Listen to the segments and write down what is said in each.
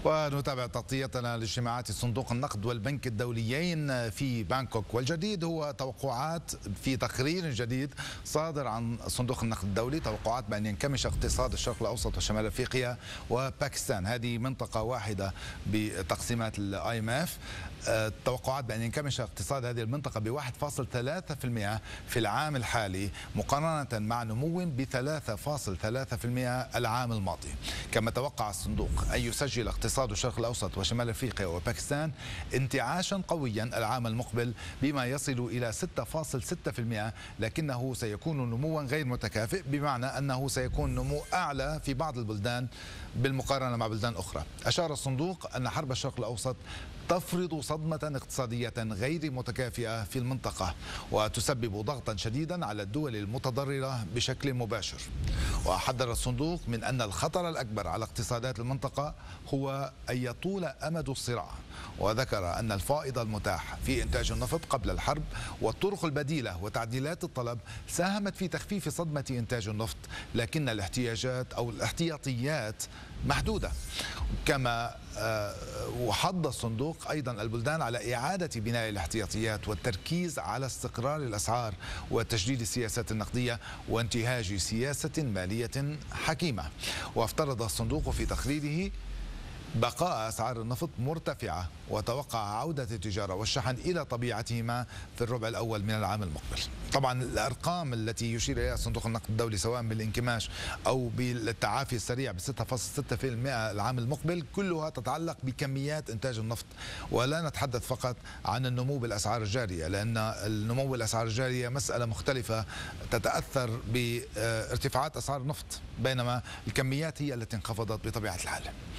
ونتابع تغطيتنا لاجتماعات صندوق النقد والبنك الدوليين في بانكوك، والجديد هو توقعات في تقرير جديد صادر عن صندوق النقد الدولي، توقعات بأن ينكمش اقتصاد الشرق الأوسط وشمال أفريقيا وباكستان، هذه منطقة واحدة بتقسيمات IMF. توقعات بأن ينكمش اقتصاد هذه المنطقة ب 1.3% في العام الحالي مقارنة مع نمو ب 3.3% العام الماضي. كما توقع الصندوق أن يسجل اقتصاد الشرق الأوسط وشمال أفريقيا وباكستان انتعاشا قويا العام المقبل بما يصل إلى 6.6%، لكنه سيكون نموا غير متكافئ، بمعنى أنه سيكون نمو أعلى في بعض البلدان بالمقارنة مع بلدان أخرى. أشار الصندوق أن حرب الشرق الأوسط تفرض صدمة اقتصادية غير متكافئة في المنطقة وتسبب ضغطا شديدا على الدول المتضررة بشكل مباشر. وحذر الصندوق من أن الخطر الأكبر على اقتصادات المنطقة هو أن يطول أمد الصراع، وذكر أن الفائض المتاح في إنتاج النفط قبل الحرب والطرق البديلة وتعديلات الطلب ساهمت في تخفيف صدمة إنتاج النفط، لكن الاحتياجات أو الاحتياطيات محدودة. كما وحض الصندوق أيضا البلدان على إعادة بناء الاحتياطيات والتركيز على استقرار الأسعار وتجديد السياسات النقدية وانتهاج سياسة مالية حكيمة. وافترض الصندوق في تقريره بقاء أسعار النفط مرتفعة، وتوقع عودة التجارة والشحن إلى طبيعتهما في الربع الأول من العام المقبل. طبعا الأرقام التي يشير إليها صندوق النقد الدولي سواء بالانكماش أو بالتعافي السريع ب 6.6% العام المقبل كلها تتعلق بكميات إنتاج النفط، ولا نتحدث فقط عن النمو بالأسعار الجارية، لأن النمو بالأسعار الجارية مسألة مختلفة تتأثر بارتفاعات أسعار النفط، بينما الكميات هي التي انخفضت بطبيعة الحال.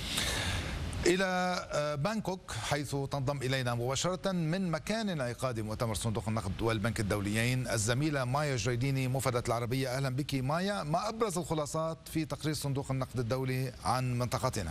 إلى بانكوك حيث تنضم إلينا مباشرة من مكان انعقاد مؤتمر صندوق النقد والبنك الدوليين الزميلة مايا جريديني مفادة العربية. أهلا بك مايا، ما أبرز الخلاصات في تقرير صندوق النقد الدولي عن منطقتنا؟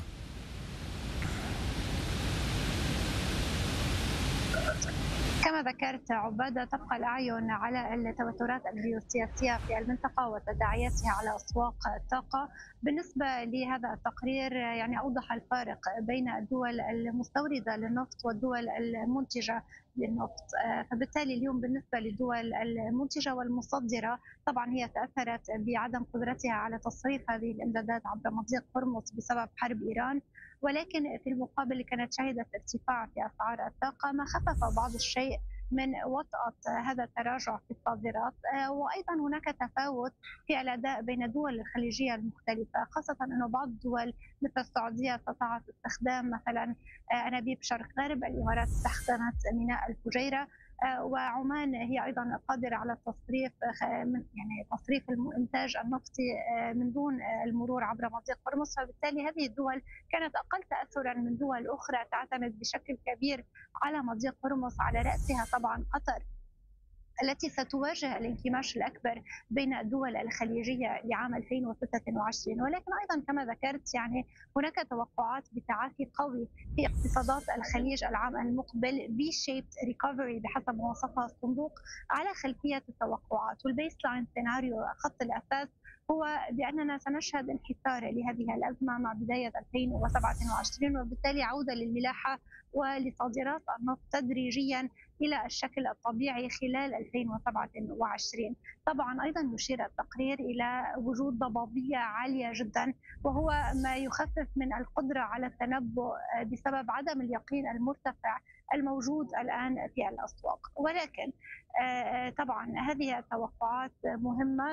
كما ذكرت عبادة، تبقى الأعين على التوترات الجيوسياسية في المنطقة وتداعياتها على أسواق الطاقة. بالنسبة لهذا التقرير يعني أوضح الفارق بين الدول المستوردة للنفط والدول المنتجة للنفط، فبالتالي اليوم بالنسبة للدول المنتجة والمصدرة طبعا هي تأثرت بعدم قدرتها على تصريف هذه الإمدادات عبر مضيق هرمز بسبب حرب إيران، ولكن في المقابل كانت شهدت ارتفاع في أسعار الطاقة ما خفف بعض الشيء من وطأة هذا التراجع في الصادرات. وأيضا هناك تفاوت في الأداء بين الدول الخليجية المختلفة، خاصة أنه بعض الدول مثل السعودية استطاعت استخدام مثلا أنابيب شرق غرب، الإمارات استخدمت ميناء الفجيرة، وعمان هي ايضا قادره على التصريف، يعني تصريف الانتاج النفطي من دون المرور عبر مضيق هرمز، فبالتالي هذه الدول كانت اقل تاثرا من دول اخرى تعتمد بشكل كبير على مضيق هرمز، على راسها طبعا قطر التي ستواجه الانكماش الأكبر بين الدول الخليجية لعام 2026. ولكن أيضا كما ذكرت يعني هناك توقعات بتعافي قوي في اقتصادات الخليج العام المقبل، V-shaped recovery بحسب ما وصفها الصندوق، على خلفية التوقعات. والبيس لاين سيناريو خط الأساس هو بأننا سنشهد انحسار لهذه الأزمة مع بداية 2027، وبالتالي عودة للملاحة ولصادرات النفط تدريجيا إلى الشكل الطبيعي خلال 2027. طبعا أيضا يشير التقرير إلى وجود ضبابية عالية جدا، وهو ما يخفف من القدرة على التنبؤ بسبب عدم اليقين المرتفع الموجود الآن في الأسواق. ولكن طبعا هذه التوقعات مهمة